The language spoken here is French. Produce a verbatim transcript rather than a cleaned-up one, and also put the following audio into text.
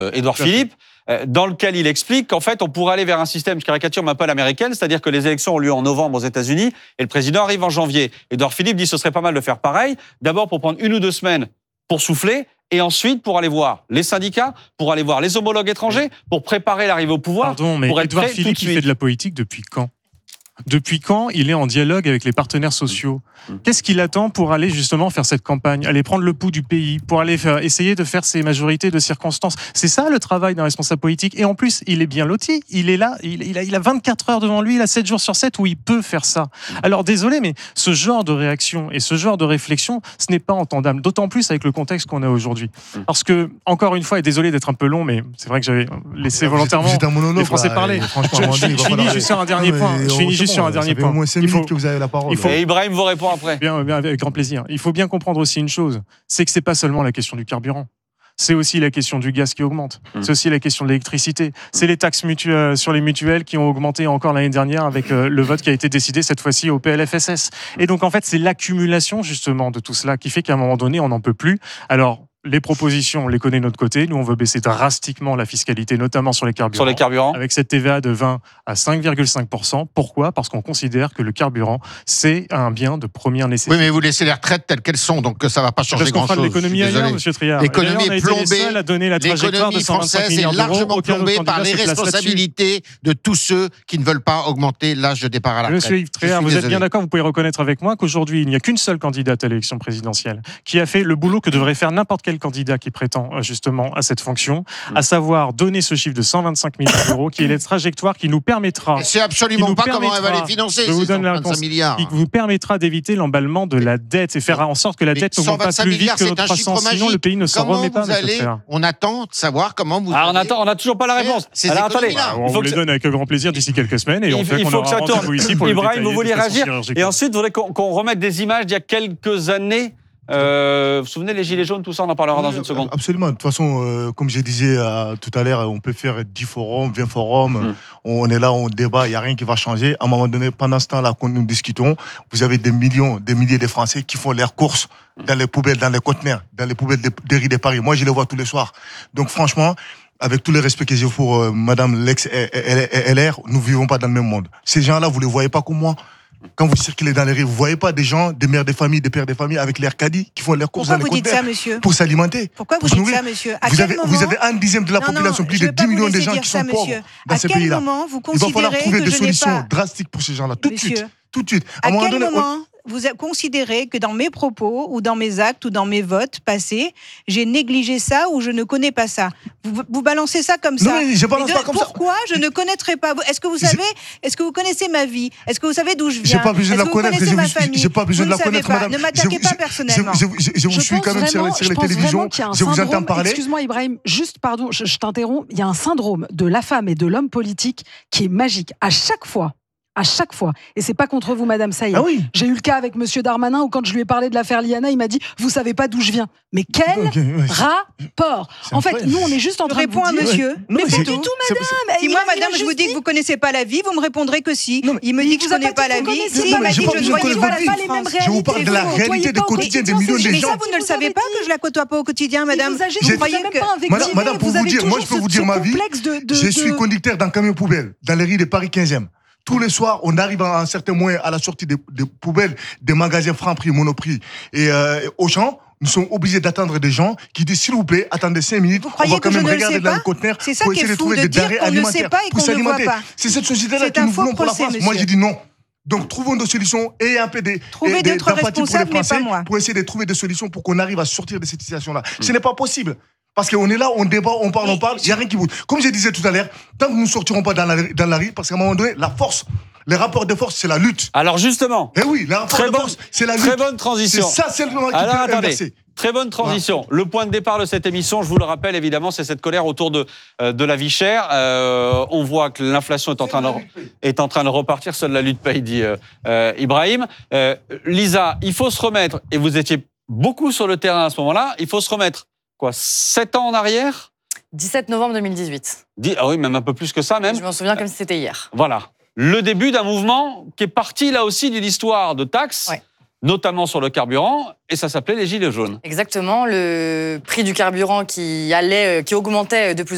Édouard Philippe, dans lequel il explique qu'en fait, on pourrait aller vers un système, je caricature, mais un peu à l'américaine, c'est-à-dire que les élections ont lieu en novembre aux États-Unis et le président arrive en janvier. Édouard Philippe dit que ce serait pas mal de faire pareil, d'abord pour prendre une ou deux semaines pour souffler, et ensuite pour aller voir les syndicats, pour aller voir les homologues étrangers, pour préparer l'arrivée au pouvoir. Pardon, mais pour être Édouard prêt Philippe, il fait de la politique depuis quand ? Depuis quand il est en dialogue avec les partenaires sociaux ? Qu'est-ce qu'il attend pour aller justement faire cette campagne, aller prendre le pouls du pays, pour aller faire, essayer de faire ses majorités de circonstances ? C'est ça le travail d'un responsable politique. Et en plus, il est bien loti. Il est là, il, il, a, il a vingt-quatre heures devant lui, il a sept jours sur sept où il peut faire ça. Alors désolé, mais ce genre de réaction et ce genre de réflexion, ce n'est pas entendable. D'autant plus avec le contexte qu'on a aujourd'hui. Parce que, encore une fois, et désolé d'être un peu long, mais c'est vrai que j'avais laissé volontairement vous êtes un monologue, les Français là, parler. franchement, Je, je, je finis juste sur un dernier point. Je finis juste sur un dernier point. Au moins cinq minutes que vous avez la parole. Il faut... Et Ibrahim vous répond après. Bien, bien, avec grand plaisir. Il faut bien comprendre aussi une chose, c'est que c'est pas seulement la question du carburant. C'est aussi la question du gaz qui augmente. Mmh. C'est aussi la question de l'électricité. C'est les taxes mutuelles, sur les mutuelles qui ont augmenté encore l'année dernière avec euh, le vote qui a été décidé cette fois-ci au P L F S S. Et donc en fait, c'est l'accumulation justement de tout cela qui fait qu'à un moment donné, on n'en peut plus. Alors, les propositions, on les connaît de notre côté. Nous, on veut baisser drastiquement la fiscalité, notamment sur les carburants. Sur les carburants. Avec cette T V A de vingt à cinq virgule cinq pour cent. Pourquoi ? Parce qu'on considère que le carburant, c'est un bien de première nécessité. Oui, mais vous laissez les retraites telles qu'elles sont, donc ça ne va pas changer grand-chose. Parce qu'on fera de l'économie ailleurs, monsieur Triard. L'économie est plombée. L'économie française est largement plombée par l'irresponsabilité de tous ceux qui ne veulent pas augmenter l'âge de départ à la retraite. Monsieur Yves Triard, vous êtes bien d'accord, vous pouvez reconnaître avec moi qu'aujourd'hui, il n'y a qu'une seule candidate à l'élection présidentielle qui a fait le boulot que devrait faire n'importe quel candidat qui prétend justement à cette fonction, à savoir donner ce chiffre de cent vingt-cinq milliards d'euros, qui est la trajectoire qui nous permettra... Et c'est absolument pas comment elle va les financer, je vous donne la réponse, milliards. Qui vous permettra d'éviter l'emballement de la dette et faire en sorte que la dette n'augmente pas plus vite que notre croissance, sinon le pays ne s'en remet pas. Allez, on attend de savoir comment vous ah, on attend, on n'a toujours pas la réponse. Alors attendez, on vous les donne avec grand plaisir d'ici quelques semaines et il, on fait il qu'on faut aura que ça tourne. Rendez-vous ici pour Ibrahim, le vous vouliez réagir et ensuite, vous voulez qu'on, qu'on remette des images d'il y a quelques années. Euh, vous vous souvenez, les gilets jaunes, tout ça, on en parlera oui, dans une seconde. Absolument. De toute façon, euh, comme je disais euh, tout à l'heure, on peut faire dix forums, vingt forums. Mmh. On est là, on débat, il n'y a rien qui va changer. À un moment donné, pendant ce temps-là, quand nous discutons, vous avez des millions, des milliers de Français qui font leurs courses dans les poubelles, dans les conteneurs, dans les poubelles des rues de Paris. Moi, je les vois tous les soirs. Donc, franchement, avec tout le respect que j'ai pour euh, Madame l'ex-L R, nous ne vivons pas dans le même monde. Ces gens-là, vous ne les voyez pas comme moi. Quand vous circulez dans les rues, vous ne voyez pas des gens, des mères de famille, des pères de famille avec l'air caddie qui font leurs courses dans les conteneurs. Pourquoi vous dites ça, monsieur ? Pour s'alimenter. Pourquoi vous dites ça, monsieur ? À vous, quel avez, moment... vous avez un dixième de la non, population, non, plus de dix millions de gens qui sont ça, pauvres monsieur. dans ces pays-là. À quel moment vous Il va falloir trouver que des je solutions pas... drastiques pour ces gens-là, tout de suite. Tout de suite. À, à quel donné, moment on... vous considérez que dans mes propos ou dans mes actes ou dans mes votes passés, j'ai négligé ça ou je ne connais pas ça ? Vous, vous balancez ça comme ça. Non, mais je balance de, pas comme pourquoi ça. Pourquoi je ne connaîtrais pas ? Est-ce que vous savez Est-ce que vous connaissez ma vie ? Est-ce que vous savez d'où je viens ? J'ai pas besoin de la connaître. Vous ma famille ? J'ai pas besoin de la connaître, pas. madame. Ne m'attaquez je, pas personnellement. Je, je, je, je vous je suis quand même sur, sur les télévisions. Je vous entends parler. Excuse-moi, Ibrahim. Juste, pardon, je, je t'interromps. Il y a un syndrome de la femme et de l'homme politique qui est magique. À chaque fois. À chaque fois. Et c'est pas contre vous, Madame Saïd. Ah oui. J'ai eu le cas avec Monsieur Darmanin où quand je lui ai parlé de l'affaire Liana, il m'a dit « Vous savez pas d'où je viens ». Mais quel okay, ouais. rapport ? En fait, nous, on est juste en train de vous à dire... monsieur. Ouais. Mais pas du tout, madame. Si moi, madame, je vous dis que vous connaissez pas la vie, vous me répondrez que si. Non, il me dit que je connais pas la vie. Si, il m'a dit que je ne voyais pas la vie. Je vous parle de la réalité du quotidien des millions de gens. Mais ça, vous ne le savez pas que je la côtoie pas au quotidien, madame. Vous croyez que... Madame, pour vous dire, moi, je peux vous dire ma vie. Je suis conducteur d'un camion poubelle dans les rues de Paris quinzième. Tous les soirs, on arrive à un certain moyen à la sortie des, des poubelles, des magasins Franprix, Monoprix et euh, Auchan. Nous sommes obligés d'attendre des gens qui disent s'il vous plaît, attendez cinq minutes, on va quand même regarder dans le conteneur pour essayer de trouver des denrées alimentaires pour s'alimenter. C'est cette société-là que nous voulons pour la France. Moi, j'ai dit non. Donc, trouvons des solutions et un peu des, Trouvez des, d'autres d'empathie pour les responsables, mais Français pas moi. pour essayer de trouver des solutions pour qu'on arrive à sortir de cette situation-là. Mmh. Ce n'est pas possible. Parce qu'on est là, on débat, on parle, on parle, il n'y a rien qui bouge. Comme je disais tout à l'heure, tant que nous ne sortirons pas dans la, dans la rue, parce qu'à un moment donné, la force, les rapports de force, c'est la lutte. Alors justement, eh oui, les rapports très de bonne, force, c'est la lutte. Très bonne transition. C'est ça, c'est le moment qui Alors, peut attendez. inverser. Très bonne transition. Le point de départ de cette émission, je vous le rappelle évidemment, c'est cette colère autour de, euh, de la vie chère. Euh, on voit que l'inflation est en, train de, est en train de repartir. Seule la lutte paye, dit euh, euh, Ibrahim. Euh, Lisa, il faut se remettre, et vous étiez beaucoup sur le terrain à ce moment-là, il faut se remettre, quoi, sept ans en arrière ? dix-sept novembre deux mille dix-huit. Dis, ah oui, même un peu plus que ça, même. Je m'en souviens comme si c'était hier. Voilà. Le début d'un mouvement qui est parti, là aussi, d'une histoire de taxes. Ouais. Notamment sur le carburant, et ça s'appelait les Gilets jaunes. Exactement, le prix du carburant qui allait, qui augmentait de plus